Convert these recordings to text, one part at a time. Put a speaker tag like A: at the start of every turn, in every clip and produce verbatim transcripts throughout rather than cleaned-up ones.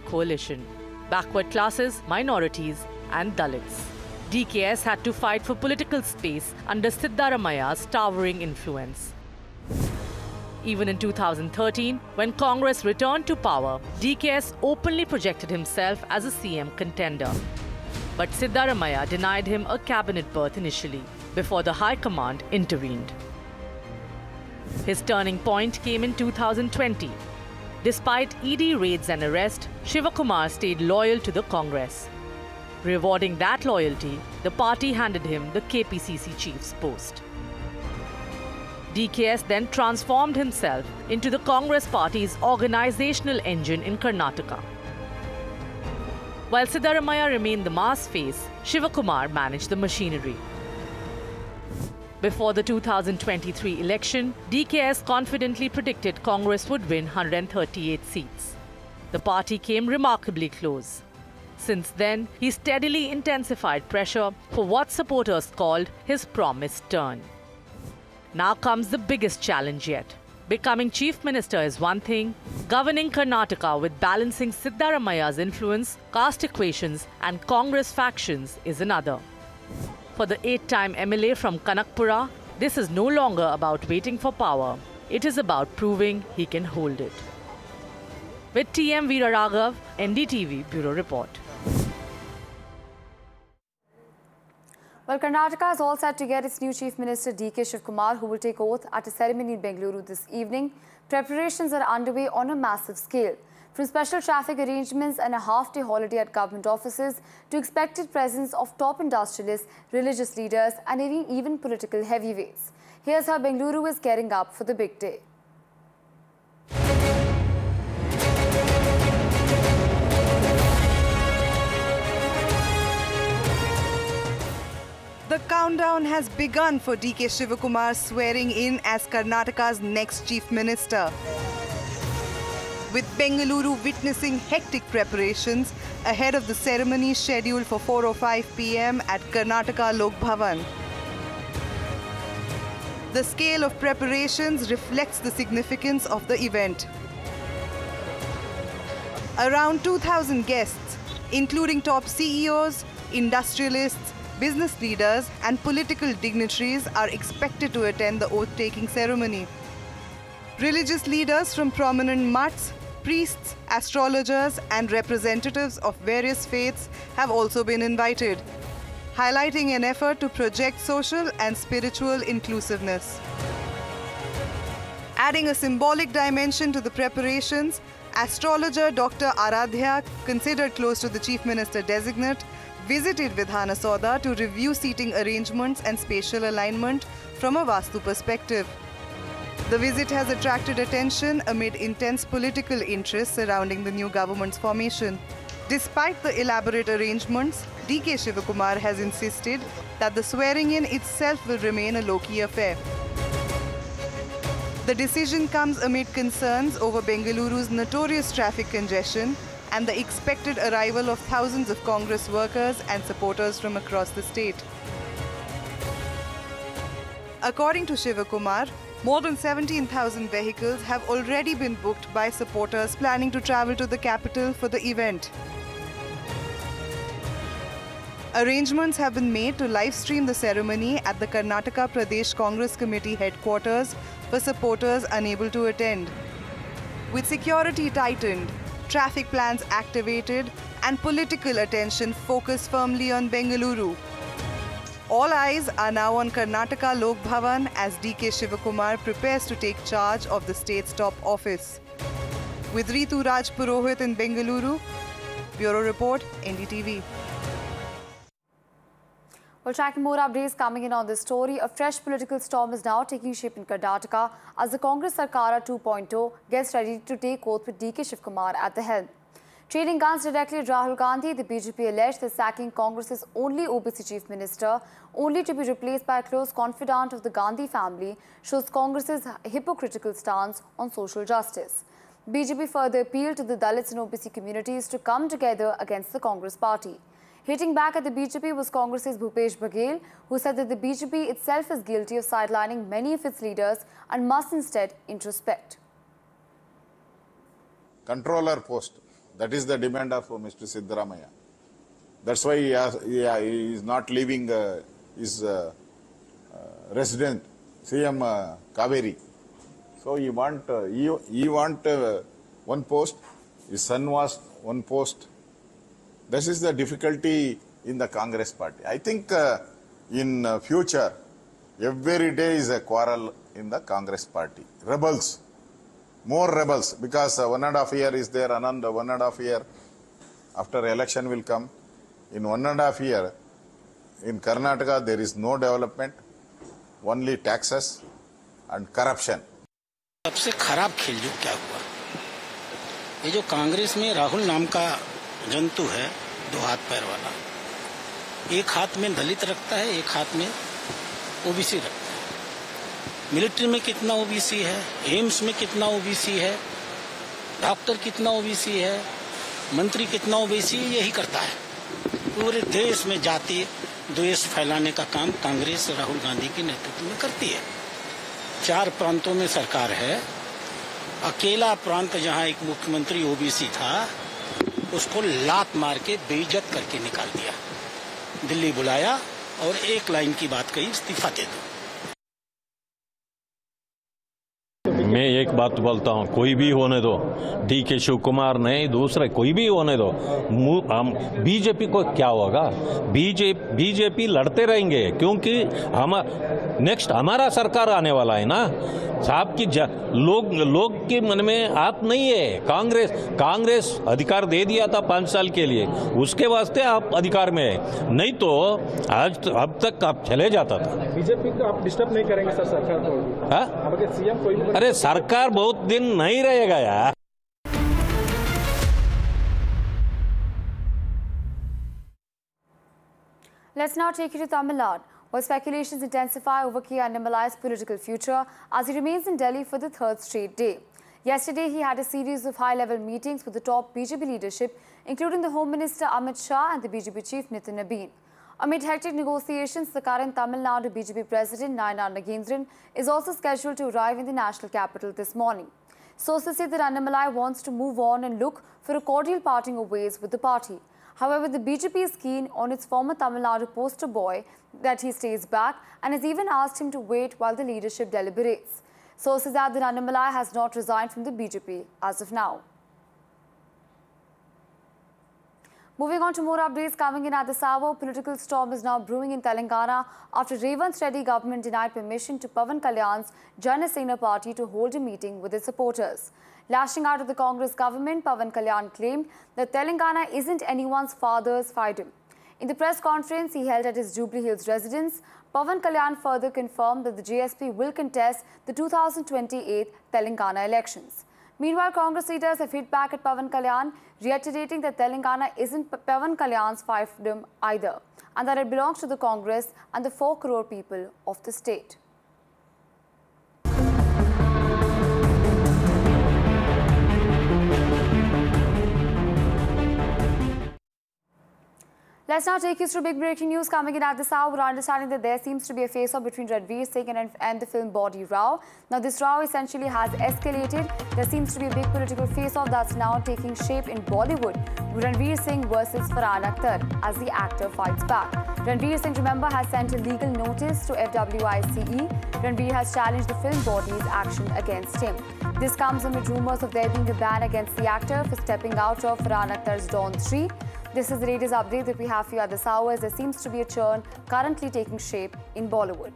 A: coalition: backward classes, minorities, and Dalits. D K S had to fight for political space under Siddaramaia's towering influence. Even in two thousand thirteen, when Congress returned to power, D K S openly projected himself as a C M contender. But Siddaramaiah denied him a cabinet berth initially, before the High Command intervened. His turning point came in two thousand twenty. Despite E D raids and arrest, Shivakumar stayed loyal to the Congress. Rewarding that loyalty, the party handed him the K P C C chief's post. D K S then transformed himself into the Congress party's organizational engine in Karnataka. While Siddaramaiah remained the mass face, Shivakumar managed the machinery. Before the two thousand twenty-three election, D K S confidently predicted Congress would win one hundred thirty-eight seats. The party came remarkably close. Since then, he steadily intensified pressure for what supporters called his promised turn. Now comes the biggest challenge yet. Becoming Chief Minister is one thing, governing Karnataka with balancing Siddaramaia's influence, caste equations and Congress factions is another. For the eight-time M L A from Kanakpura, this is no longer about waiting for power. It is about proving he can hold it. With T M Veeraraghav, N D T V Bureau Report.
B: Well, Karnataka is all set to get its new Chief Minister D K Shivakumar, who will take oath at a ceremony in Bengaluru this evening. Preparations are underway on a massive scale. From special traffic arrangements and a half-day holiday at government offices to expected presence of top industrialists, religious leaders and even, even political heavyweights. Here's how Bengaluru is gearing up for the big day.
C: The countdown has begun for D K Shivakumar swearing in as Karnataka's next Chief Minister. With Bengaluru witnessing hectic preparations ahead of the ceremony scheduled for four oh five p m at Karnataka Lok Bhavan. The scale of preparations reflects the significance of the event. Around two thousand guests, including top C E Os, industrialists, business leaders and political dignitaries are expected to attend the oath-taking ceremony. Religious leaders from prominent mutts, priests, astrologers and representatives of various faiths have also been invited, highlighting an effort to project social and spiritual inclusiveness. Adding a symbolic dimension to the preparations, astrologer Doctor Aradhya, considered close to the Chief Minister designate, visited Vidhana Sauda to review seating arrangements and spatial alignment from a Vastu perspective. The visit has attracted attention amid intense political interest surrounding the new government's formation. Despite the elaborate arrangements, D K Shivakumar has insisted that the swearing-in itself will remain a low-key affair. The decision comes amid concerns over Bengaluru's notorious traffic congestion and the expected arrival of thousands of Congress workers and supporters from across the state. According to Shivakumar, more than seventeen thousand vehicles have already been booked by supporters planning to travel to the capital for the event. Arrangements have been made to live stream the ceremony at the Karnataka Pradesh Congress Committee headquarters for supporters unable to attend. With security tightened, traffic plans activated and political attention focused firmly on Bengaluru. All eyes are now on Karnataka Lok Bhavan as D K Shivakumar prepares to take charge of the state's top office. With Ritu Raj Purohit in Bengaluru, Bureau Report, N D T V.
B: Well, tracking more updates coming in on this story, a fresh political storm is now taking shape in Karnataka as the Congress Sarkara two point oh gets ready to take oath with D K Shivakumar at the helm. Trading guns directly at Rahul Gandhi, the B J P alleged the sacking Congress's only O B C chief minister, only to be replaced by a close confidant of the Gandhi family, shows Congress's hypocritical stance on social justice. B J P further appealed to the Dalits and O B C communities to come together against the Congress party. Hitting back at the B J P was Congress's Bhupesh Baghel, who said that the B J P itself is guilty of sidelining many of its leaders and must instead introspect.
D: Controller post, That is the demand of Mister Siddaramaya. That's why he, has, he, he is not leaving uh, his uh, uh, resident, C M uh, Kaveri. So he want, uh, he, he want uh, one post, his son was one post. This is the difficulty in the Congress party. I think uh, in uh, future, every day is a quarrel in the Congress party. Rebels, more rebels, because uh, one and a half year is there, another one and a half year after election will come. In one and a half year, in Karnataka, there is no development, only taxes and corruption.
E: सबसे खराब खेल जो क्या हुआ, ये जो कांग्रेस में राहुल नाम का जंतु है, दो हाथ पैर वाला, एक हाथ में दलित रखता है, एक हाथ में ओबीसी रखता है। मिलिट्री में कितना ओबीसी है, एम्स में कितना ओबीसी है, डॉक्टर कितना ओबीसी है, मंत्री कितना ओबीसी है, यही करता है। पूरे देश में जाति द्वेष फैलाने का काम कांग्रेस राहुल गांधी के नेतृत्व में करती है। चार प्रांतों में सरकार है, अकेला प्रांत जहां एक मुख्यमंत्री ओबीसी था, उसको लात मार के बेइज्जत करके निकाल दिया। दिल्ली बुलाया और एक लाइन की बात कही, इस्तीफा दे दो।
F: मैं एक बात बोलता हूँ, कोई भी होने दो, डी के शिव कुमार नहीं, दूसरे कोई भी होने दो, हम बीजेपी को क्या होगा? बीजेपी बीजेपी लड़ते रहेंगे, क्योंकि हम नेक्स्ट हमारा सरकार आने वाला है ना साहब की। लोग लोग के मन में आप नहीं है। कांग्रेस कांग्रेस अधिकार दे दिया था पांच साल के लिए, उसके वास्ते आप अधिकार में है, नहीं तो आज अब तक आप चले जाता था।
G: बीजेपी को आप डिस्टर्ब नहीं करेंगे सर सरकार को?
F: हाँ,
G: सीएम कोई भी
F: अरे सरकार बहुत दिन नहीं रहेगा यार।
B: Let's now take you to Tamil Nadu, where speculations intensify over K. Annamalai's political future as he remains in Delhi for the third straight day. Yesterday, he had a series of high-level meetings with the top B J P leadership, including the Home Minister Amit Shah and the B J P chief Nitin Nabeen. Amid hectic negotiations, the current Tamil Nadu B J P president Nayanar Nagendran is also scheduled to arrive in the national capital this morning. Sources say that Annamalai wants to move on and look for a cordial parting of ways with the party. However, the B J P is keen on its former Tamil Nadu poster boy that he stays back and has even asked him to wait while the leadership deliberates. Sources add that Annamalai has not resigned from the B J P as of now. Moving on to more updates coming in at this hour, political storm is now brewing in Telangana after Revanth Reddy government denied permission to Pavan Kalyan's Jana Sena party to hold a meeting with its supporters. Lashing out at the Congress government, Pavan Kalyan claimed that Telangana isn't anyone's father's fiefdom. In the press conference he held at his Jubilee Hills residence, Pavan Kalyan further confirmed that the J S P will contest the two thousand twenty-eight Telangana elections. Meanwhile, Congress leaders have hit back at Pavan Kalyan, reiterating that Telangana isn't Pavan Kalyan's fiefdom either, and that it belongs to the Congress and the four crore people of the state. Let's now take you through big breaking news coming in at this hour. We're understanding that there seems to be a face-off between Ranveer Singh and, and the film Body Rao. Now, this row essentially has escalated. There seems to be a big political face-off that's now taking shape in Bollywood. Ranveer Singh versus Farhan Akhtar as the actor fights back. Ranveer Singh, remember, has sent a legal notice to F W I C E. Ranveer has challenged the film Body's action against him. This comes amid rumours of there being a ban against the actor for stepping out of Farhan Akhtar's Dawn three. This is the latest update that we have for you at this hour, as there seems to be a churn currently taking shape in Bollywood.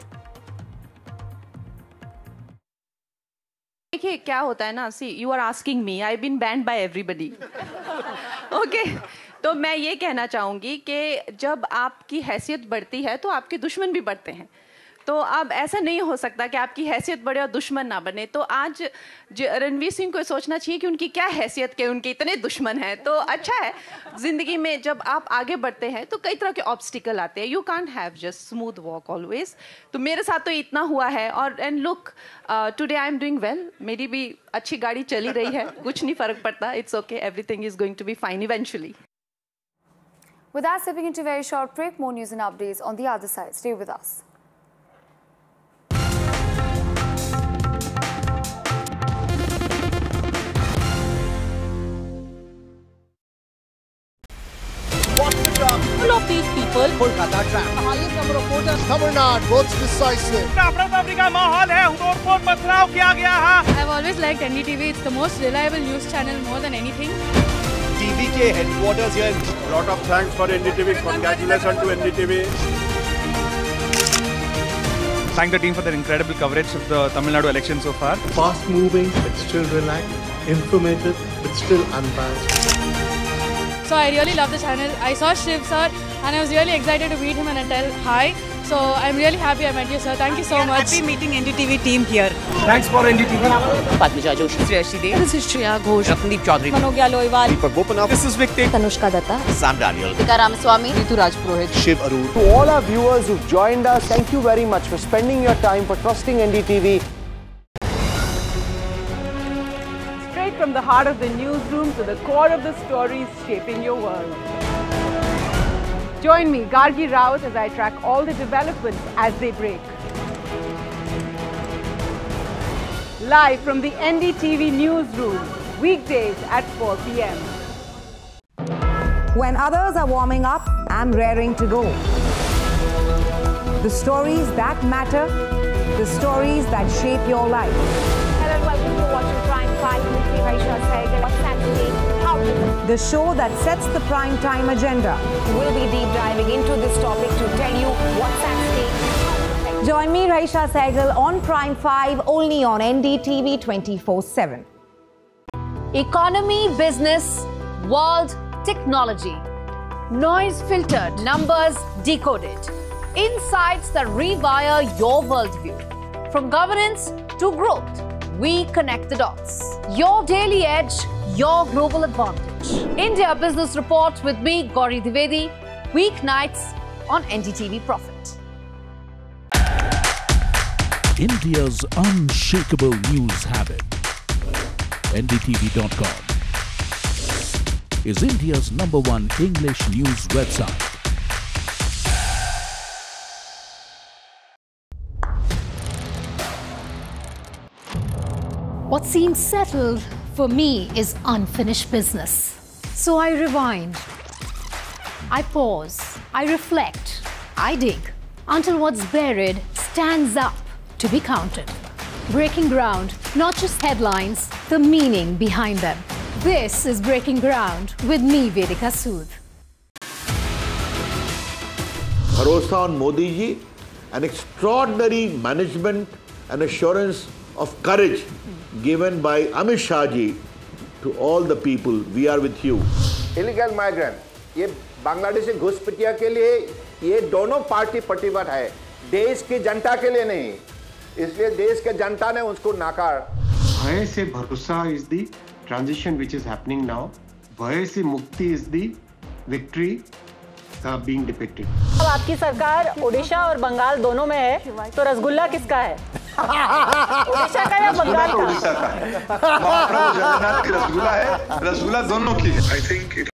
H: देखिए क्या होता है ना, सी you are asking me, I been banned bye everybody. Okay, तो मैं ये कहना चाहूँगी कि जब आपकी हैसियत बढ़ती है तो आपके दुश्मन भी बढ़ते हैं। तो अब ऐसा नहीं हो सकता कि आपकी हैसियत बढ़े और दुश्मन ना बने। तो आज रणवीर सिंह को सोचना चाहिए कि उनकी क्या हैसियत के उनके इतने दुश्मन हैं। तो अच्छा है, ज़िंदगी में जब आप आगे बढ़ते हैं तो कई तरह के ऑब्स्टिकल आते हैं। You can't have just smooth walk always. तो मेरे साथ तो इतना हुआ है। और and look, today I am doing well. मेरी भी अच्छी गाड़ी चली रही है, कुछ नहीं फ़र्क पड़ता। It's okay, everything is going to be fine eventually.
B: With that, stepping into a very short break, more news and updates on the other side. Stay with us.
A: All of these people.
I: Kolkata trap. The highest number of voters. Tamil Nadu votes decisive.
J: I've always liked N D T V. It's the most reliable news channel more than anything.
K: T V K headquarters here.
L: Lot of thanks for N D T V. Congratulations to N D T V.
M: Thank the team for their incredible coverage of the Tamil Nadu election so far.
N: Fast moving but still relaxed, informative but still unbiased.
J: So I really love the channel. I saw Shiv sir and I was really excited to meet him and tell hi. So I'm really happy I met you, sir. Thank you so much.
O: Happy meeting N D T V team here.
M: Thanks for N D T V.
A: Padmija Joshi.
O: Shreyashi Dev.
A: This is Shreya Ghosh.
O: Ramandeep Chaudhary.
J: Manogya Loiwal.
K: Deepak Bopanath.
M: This is Victor.
J: Tanushka Datta.
K: Sam Daniel.
J: Tika Ramaswamy.
O: Ritu Rajpurohit.
K: Shiv Arur.
I: To all our viewers who've joined us, thank you very much for spending your time, for trusting N D T V.
O: Straight from the heart of the newsroom to the core of the stories shaping your world. Join me, Gargi Raut, as I track all the developments as they break. Live from the N D T V newsroom, weekdays at four p m
P: When others are warming up, I'm raring to go. The stories that matter, the stories that shape your life.
Q: Hello and welcome to watching Prime five with me, Raisha Sehgal. What's Saturday? How to
P: The show that sets the prime time agenda.
Q: We'll be deep diving into this topic to tell you what's at stake.
P: Join me, Raisha Sehgal, on Prime five, only on N D T V twenty-four seven.
B: Economy, business, world, technology. Noise filtered, numbers decoded. Insights that rewire your worldview. From governance to growth, we connect the dots. Your daily edge, your global advantage. India Business Report with me, Gauri Dwivedi, weeknights on N D T V Profit.
R: India's unshakable news habit. N D T V dot com is India's number one English news website.
S: What seems settled for me is unfinished business. So I rewind, I pause, I reflect, I dig until what's buried stands up to be counted. Breaking ground, not just headlines, the meaning behind them. This is Breaking Ground with me, Vedika Sood.
T: Bharosa on Modi ji, an extraordinary management and assurance of courage given by Amit Shah ji to all the people. We are with you.
U: Illegal migrant, ये बांग्लादेशी घुसपैठिया के लिए ये दोनों party प्रतिबद्ध है, देश की जनता के लिए नहीं, इसलिए देश के जनता ने उसको नाकार.
V: भय से भरोसा is the transition which is happening now. भय से मुक्ति is the victory uh, being depicted.
W: अब आपकी सरकार ओडिशा और बंगाल दोनों में है, तो रसगुल्ला किसका है? ओडिशा का या बंगाल का?
X: ओडिशा का है। महाप्रभु जगन्नाथ की रसगुल्ला है, रसगुल्ला दोनों की है. I think it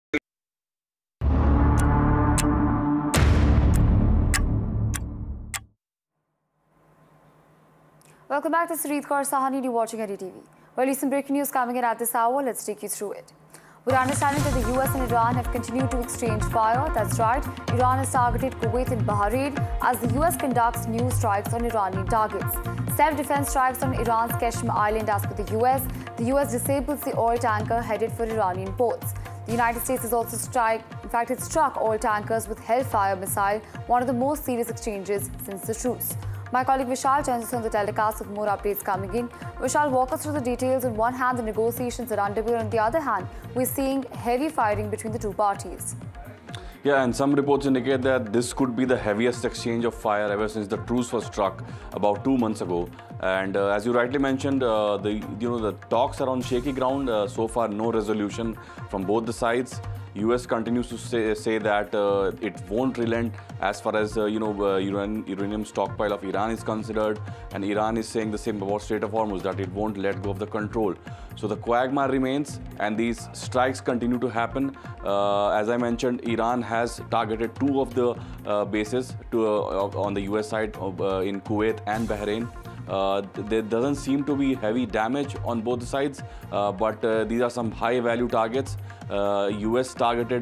B: Welcome back to Sareed Kaur Sahani, you're watching N D T V. Well, recent breaking news coming in at this hour. Let's take you through it. We're understanding that the U S and Iran have continued to exchange fire. That's right. Iran has targeted Kuwait and Bahrain as the U S conducts new strikes on Iranian targets. Self-defense strikes on Iran's Kashmir Island as per the U S. The U S disables the oil tanker headed for Iranian ports. The United States has also struck, in fact, it struck oil tankers with Hellfire missile, one of the most serious exchanges since the truce. My colleague Vishal joins us on the telecast with more updates coming in. Vishal, walk us through the details. On one hand, the negotiations are underway. On the other hand, we're seeing heavy firing between the two parties.
Y: Yeah, and some reports indicate that this could be the heaviest exchange of fire ever since the truce was struck about two months ago. And uh, as you rightly mentioned, uh, the you know the talks are on shaky ground. Uh, so far, no resolution from both the sides. U S continues to say, say that uh, it won't relent as far as uh, you know uh, uranium, uranium stockpile of Iran is considered, and Iran is saying the same about Strait of Hormuz, that it won't let go of the control. So the quagmire remains, and these strikes continue to happen. Uh, as I mentioned, Iran has targeted two of the uh, bases to, uh, on the U S side of, uh, in Kuwait and Bahrain. Uh, there doesn't seem to be heavy damage on both sides, uh, but uh, these are some high value targets. Uh, U S targeted